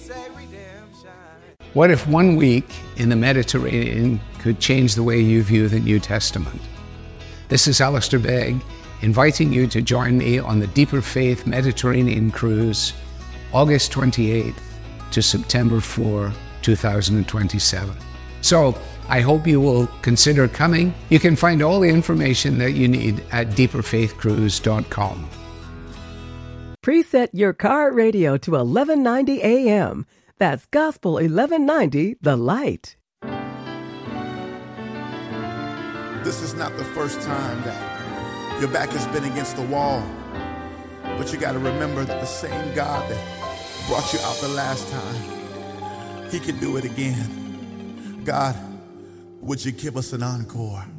What if 1 week in the Mediterranean could change the way you view the New Testament? This is Alistair Begg, inviting you to join me on the Deeper Faith Mediterranean Cruise, August 28th to September 4, 2027. So, I hope you will consider coming. You can find all the information that you need at deeperfaithcruise.com. Preset your car radio to 1190 AM. That's Gospel 1190, The Light. This is not the first time that your back has been against the wall, but you got to remember that the same God that brought you out the last time, He can do it again. God, would you give us an encore?